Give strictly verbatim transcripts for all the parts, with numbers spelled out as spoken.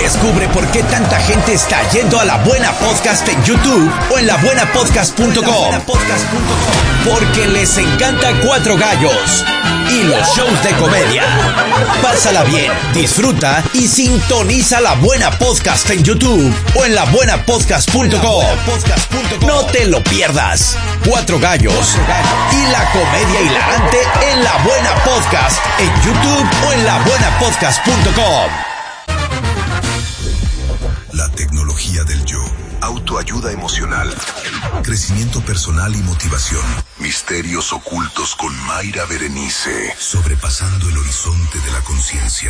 Descubre por qué tanta gente está yendo a La Buena Podcast en YouTube o en la buena podcast punto com. Porque les encanta Cuatro Gallos y los shows de comedia. Pásala bien, disfruta y sintoniza La Buena Podcast en YouTube o en la buena podcast punto com. No te lo pierdas. Cuatro Gallos y la comedia hilarante en La Buena Podcast en YouTube o en la buena podcast punto com. La tecnología del yo. Autoayuda emocional. Crecimiento personal y motivación. Misterios ocultos con Mayra Berenice. Sobrepasando el horizonte de la conciencia.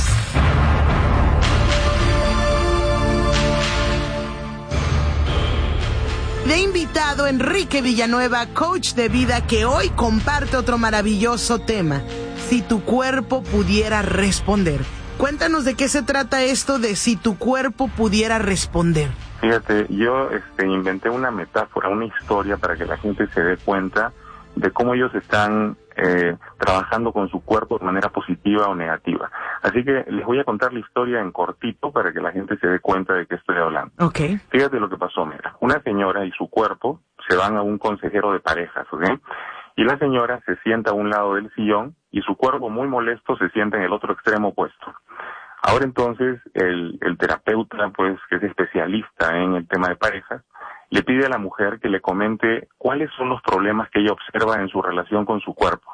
De invitado Enrique Villanueva, coach de vida, que hoy comparte otro maravilloso tema. Si tu cuerpo pudiera responder. Cuéntanos de qué se trata esto de si tu cuerpo pudiera responder. Fíjate, yo este, inventé una metáfora, una historia para que la gente se dé cuenta de cómo ellos están eh, trabajando con su cuerpo de manera positiva o negativa. Así que les voy a contar la historia en cortito para que la gente se dé cuenta de qué estoy hablando. Okay. Fíjate lo que pasó, mira. Una señora y su cuerpo se van a un consejero de parejas, ¿ok? Y la señora se sienta a un lado del sillón y su cuerpo muy molesto se sienta en el otro extremo opuesto. Ahora entonces el, el terapeuta, pues, que es especialista en el tema de parejas, le pide a la mujer que le comente cuáles son los problemas que ella observa en su relación con su cuerpo.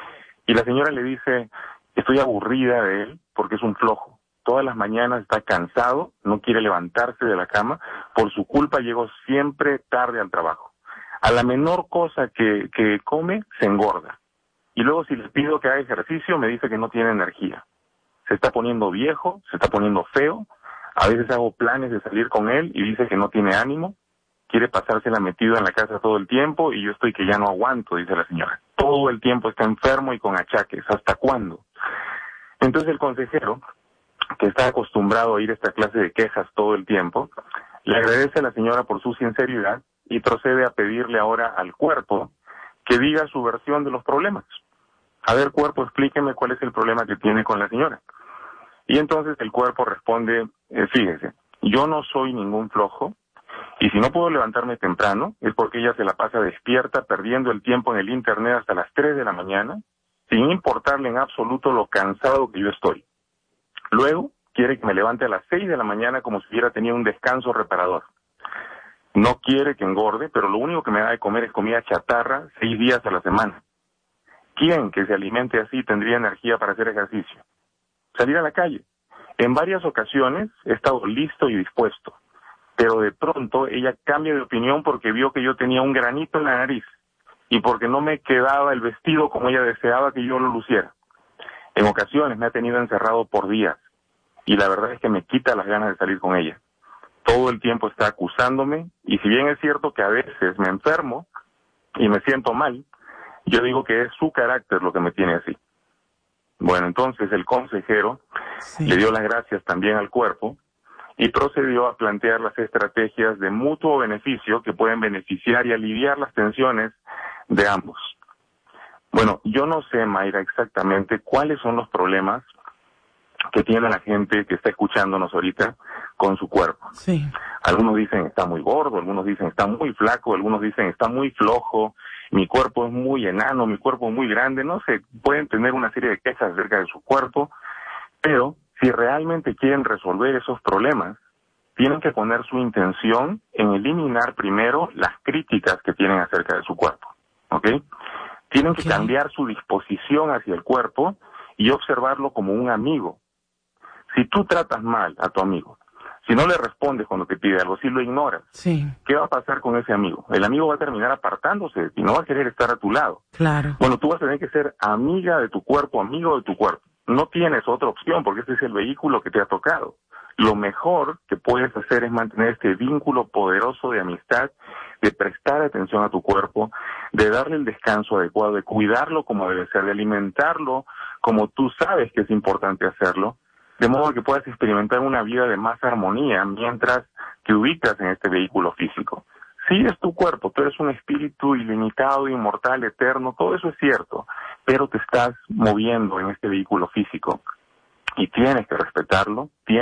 Y la señora le dice, estoy aburrida de él porque es un flojo. Todas las mañanas está cansado, no quiere levantarse de la cama, por su culpa llego siempre tarde al trabajo. A la menor cosa que, que come, se engorda. Y luego si le pido que haga ejercicio, me dice que no tiene energía. Se está poniendo viejo, se está poniendo feo. A veces hago planes de salir con él y dice que no tiene ánimo. Quiere pasársela metido en la casa todo el tiempo y yo estoy que ya no aguanto, dice la señora. Todo el tiempo está enfermo y con achaques. ¿Hasta cuándo? Entonces el consejero, que está acostumbrado a oír esta clase de quejas todo el tiempo, le agradece a la señora por su sinceridad y procede a pedirle ahora al cuerpo que diga su versión de los problemas. A ver, cuerpo, explíqueme cuál es el problema que tiene con la señora. Y entonces el cuerpo responde, eh, fíjese, yo no soy ningún flojo, y si no puedo levantarme temprano, es porque ella se la pasa despierta, perdiendo el tiempo en el internet hasta las tres de la mañana, sin importarle en absoluto lo cansado que yo estoy. Luego, quiere que me levante a las seis de la mañana como si hubiera tenido un descanso reparador. No quiere que engorde, pero lo único que me da de comer es comida chatarra seis días a la semana. ¿Quién que se alimente así tendría energía para hacer ejercicio? Salir a la calle. En varias ocasiones he estado listo y dispuesto, pero de pronto ella cambia de opinión porque vio que yo tenía un granito en la nariz y porque no me quedaba el vestido como ella deseaba que yo lo luciera. En ocasiones me ha tenido encerrado por días y la verdad es que me quita las ganas de salir con ella. Todo el tiempo está acusándome y si bien es cierto que a veces me enfermo y me siento mal, yo digo que es su carácter lo que me tiene así. Bueno, entonces el consejero sí. le dio las gracias también al cuerpo y procedió a plantear las estrategias de mutuo beneficio que pueden beneficiar y aliviar las tensiones de ambos. Bueno, yo no sé, Mayra, exactamente cuáles son los problemas que tiene la gente que está escuchándonos ahorita con su cuerpo. Sí. Algunos dicen está muy gordo, algunos dicen está muy flaco, algunos dicen está muy flojo, mi cuerpo es muy enano, mi cuerpo es muy grande, no sé, pueden tener una serie de quejas acerca de su cuerpo, pero si realmente quieren resolver esos problemas, tienen que poner su intención en eliminar primero las críticas que tienen acerca de su cuerpo, ¿ok? Tienen que okay. cambiar su disposición hacia el cuerpo y observarlo como un amigo. Si tú tratas mal a tu amigo, si no le respondes cuando te pide algo, si lo ignoras, sí. ¿qué va a pasar con ese amigo? El amigo va a terminar apartándose de ti, no va a querer estar a tu lado. Claro. Bueno, tú vas a tener que ser amiga de tu cuerpo, amigo de tu cuerpo. No tienes otra opción porque ese es el vehículo que te ha tocado. Lo mejor que puedes hacer es mantener este vínculo poderoso de amistad, de prestar atención a tu cuerpo, de darle el descanso adecuado, de cuidarlo como debe ser, de alimentarlo como tú sabes que es importante hacerlo, de modo que puedas experimentar una vida de más armonía mientras te ubicas en este vehículo físico. Sí, es tu cuerpo, tú eres un espíritu ilimitado, inmortal, eterno, todo eso es cierto, pero te estás moviendo en este vehículo físico y tienes que respetarlo, tienes